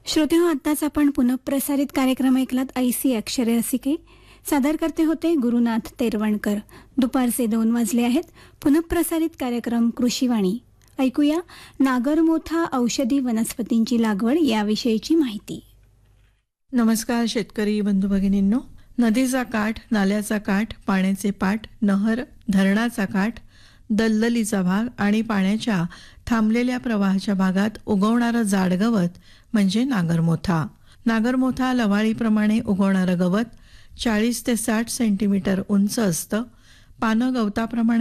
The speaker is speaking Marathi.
श्रोते हो, आत्ताच आपण पुनःप्रसारित कार्यक्रम ऐकलात. ऐसी अक्षरे रसिके. सादर करते होते गुरुनाथ तेरवणकर. दुपारचे 2 वाजले आहेत. पुनःप्रसारित कार्यक्रम कृषीवाणी. ऐकूया नागरमोथा औषधी वनस्पतींची लागवड याविषयीची माहिती. नमस्कार शेतकरी बंधू भगिनींनो. नदीचा काठ, नाल्याचा काठ, पाण्याचे पाट, नहर, धरणाचा काठ, दलदलीचा भाग आणि पाण्याच्या थांबलेल्या प्रवाहाच्या भागात उगवणारं जाड गवत म्हणजे नागरमोथा. नागरमोथा लवाळीप्रमाणे उगवणारं गवत 40 ते 60 सेंटीमीटर उंच असतं. पानं गवताप्रमाणे